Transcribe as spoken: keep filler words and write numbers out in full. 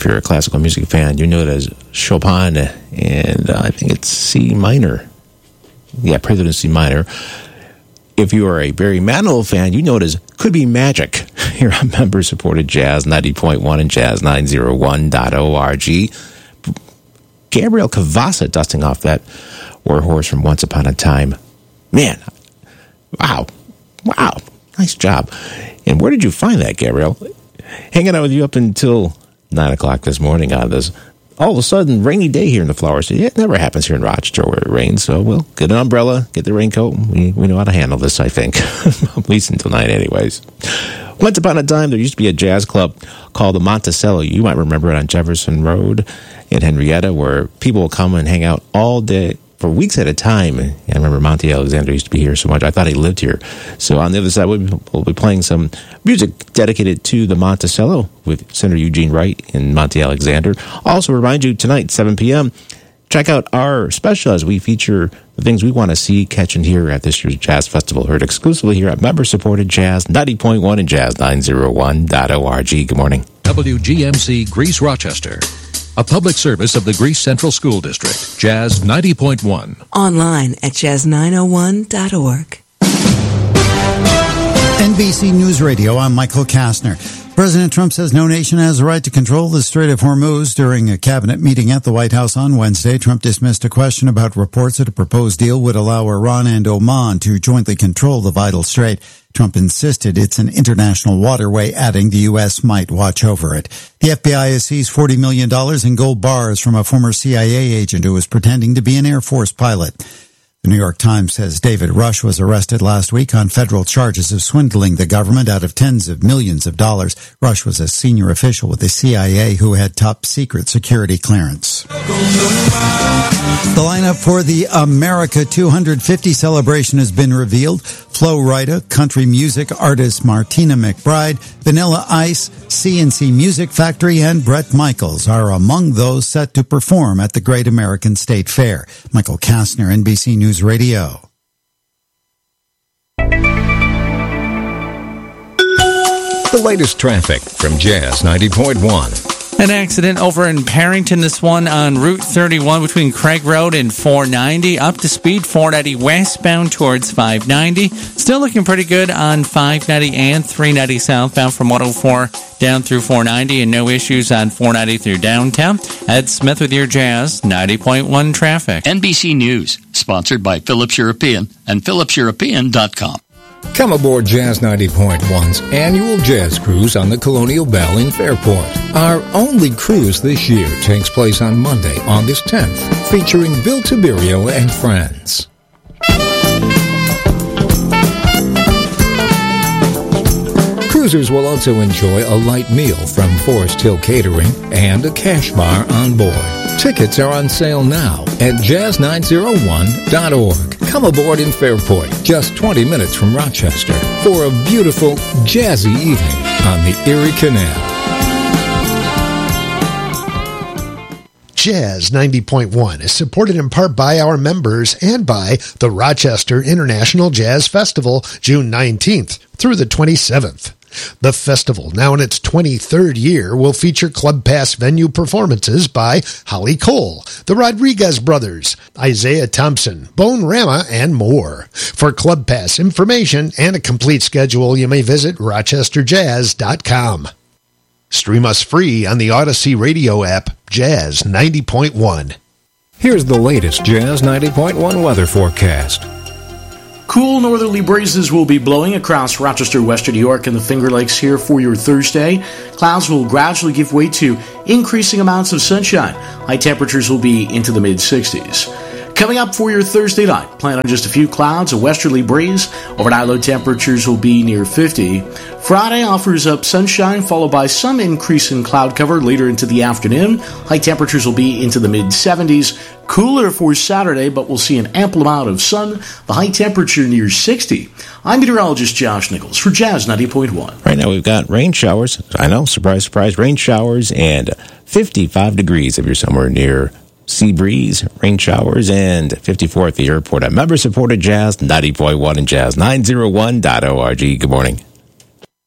If you're a classical music fan, you know it as Chopin, and uh, I think it's C minor. Yeah, Prelude in C minor. If you are a Barry Manilow fan, you know it as Could Be Magic. Here on member-supported Jazz ninety point one and Jazz nine oh one dot org. Gabriel Cavassa dusting off that Warhorse from Once Upon a Time. Man, wow. Wow. Nice job. And where did you find that, Gabriel? Hanging out with you up until nine o'clock this morning on this all of a sudden rainy day here in the Flower City. It never happens here in Rochester where it rains, so we'll get an umbrella, get the raincoat. We, we know how to handle this, I think. At least until nine anyways. Once upon a time, there used to be a jazz club called the Monticello. You might remember it on Jefferson Road in Henrietta, where people will come and hang out all day for weeks at a time. And I remember Monty Alexander used to be here so much. I thought he lived here. So on the other side, we'll be playing some music dedicated to the Monticello with Senator Eugene Wright and Monty Alexander. Also remind you, tonight, seven p.m., check out our special as we feature the things we want to see, catch, and hear at this year's Jazz Festival, heard exclusively here at member-supported Jazz ninety point one and Jazz nine oh one dot org. Good morning. W G M C Greece Rochester, a public service of the Greece Central School District. Jazz ninety point one. Online at jazz nine oh one dot org. N B C News Radio, I'm Michael Kastner. President Trump says no nation has the right to control the Strait of Hormuz. During a cabinet meeting at the White House on Wednesday, Trump dismissed a question about reports that a proposed deal would allow Iran and Oman to jointly control the vital strait. Trump insisted it's an international waterway, adding the U S might watch over it. The F B I has seized forty million dollars in gold bars from a former C I A agent who was pretending to be an Air Force pilot. The New York Times says David Rush was arrested last week on federal charges of swindling the government out of tens of millions of dollars. Rush was a senior official with the C I A who had top secret security clearance. The lineup for the America two hundred fifty celebration has been revealed. Flo Rida, country music artist Martina McBride, Vanilla Ice, C and C Music Factory, and Bret Michaels are among those set to perform at the Great American State Fair. Michael Kastner, N B C News Radio. The latest traffic from Jazz ninety point one. An accident over in Parrington, this one on Route thirty-one between Craig Road and four ninety. Up to speed, four ninety westbound towards five ninety. Still looking pretty good on five ninety and three ninety southbound from one oh four down through four ninety, and no issues on four ninety through downtown. Ed Smith with your Jazz ninety point one traffic. N B C News, sponsored by Phillips European and phillips european dot com. Come aboard Jazz ninety point one's annual jazz cruise on the Colonial Belle in Fairport. Our only cruise this year takes place on Monday, August tenth, featuring Bill Tiberio and friends. Cruisers will also enjoy a light meal from Forest Hill Catering and a cash bar on board. Tickets are on sale now at jazz nine oh one dot org. Come aboard in Fairport, just twenty minutes from Rochester, for a beautiful, jazzy evening on the Erie Canal. Jazz ninety point one is supported in part by our members and by the Rochester International Jazz Festival, June nineteenth through the twenty-seventh. The festival, now in its twenty-third year, will feature Club Pass venue performances by Holly Cole, the Rodriguez Brothers, Isaiah Thompson, Bone Rama, and more. For Club Pass information and a complete schedule, you may visit rochester jazz dot com. Stream us free on the Odyssey radio app, Jazz ninety point one. Here's the latest Jazz ninety point one weather forecast. Cool northerly breezes will be blowing across Rochester, Western New York, and the Finger Lakes here for your Thursday. Clouds will gradually give way to increasing amounts of sunshine. High temperatures will be into the mid-sixties. Coming up for your Thursday night, plan on just a few clouds, a westerly breeze. Overnight low temperatures will be near fifty. Friday offers up sunshine, followed by some increase in cloud cover later into the afternoon. High temperatures will be into the mid-seventies. Cooler for Saturday, but we'll see an ample amount of sun. The high temperature near sixty. I'm meteorologist Josh Nichols for Jazz ninety point one. Right now we've got rain showers. I know, surprise, surprise, rain showers and fifty-five degrees if you're somewhere near sea breeze, rain showers, and fifty-four at the airport. A member-supported Jazz ninety point one and Jazz nine oh one dot org. Good morning.